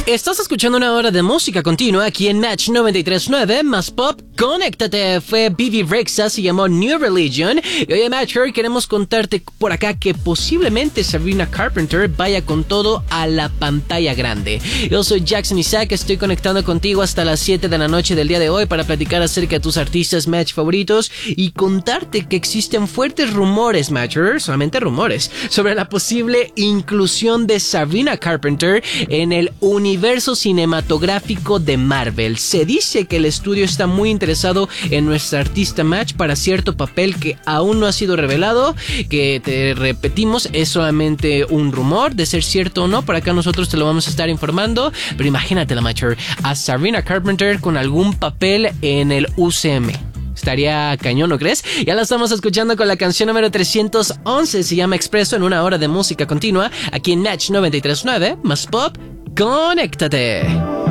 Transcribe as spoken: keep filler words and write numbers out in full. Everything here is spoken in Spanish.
Estás escuchando una hora de música continua aquí en Match noventa y tres punto nueve más Pop. Conéctate, fue Bebe Rexha, se llamó New Religion. Y hoy en Match queremos contarte por acá que posiblemente Sabrina Carpenter vaya con todo a la pantalla grande. Yo soy Jackson Isaac, estoy conectando contigo hasta las siete de la noche del día de hoy para platicar acerca de tus artistas Match favoritos y contarte que existen fuertes rumores, Matcher, solamente rumores, sobre la posible inclusión de Sabrina Carpenter en el universo universo cinematográfico de Marvel. Se dice que el estudio está muy interesado en nuestra artista Match para cierto papel que aún no ha sido revelado, que te repetimos es solamente un rumor. De ser cierto o no, por acá nosotros te lo vamos a estar informando, pero imagínate la Matcher, a Sabrina Carpenter con algún papel en el U C M. Estaría cañón, ¿no crees? Ya la estamos escuchando con la canción número trescientos once, se llama Expreso, en una hora de música continua aquí en Match noventa y tres punto nueve más Pop. ¡Conéctate!